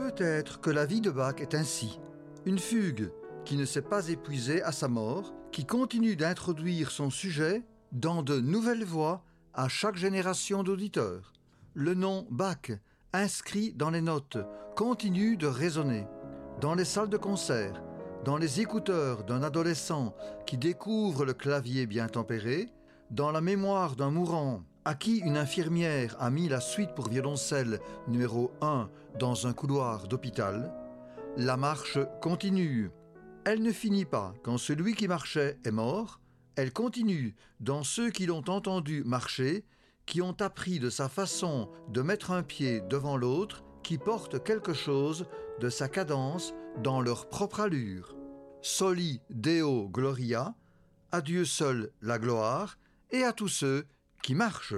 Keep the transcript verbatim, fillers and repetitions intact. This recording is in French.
Peut-être que la vie de Bach est ainsi, une fugue qui ne s'est pas épuisée à sa mort, qui continue d'introduire son sujet dans de nouvelles voies à chaque génération d'auditeurs. Le nom Bach, inscrit dans les notes, continue de résonner. Dans les salles de concert, dans les écouteurs d'un adolescent qui découvre le clavier bien tempéré, dans la mémoire d'un mourant à qui une infirmière a mis la suite pour violoncelle numéro un dans un couloir d'hôpital, la marche continue. Elle ne finit pas quand celui qui marchait est mort, elle continue dans ceux qui l'ont entendu marcher, qui ont appris de sa façon de mettre un pied devant l'autre, qui portent quelque chose de sa cadence dans leur propre allure. Soli Deo Gloria, à Dieu seul la gloire, et à tous ceux qui marchent.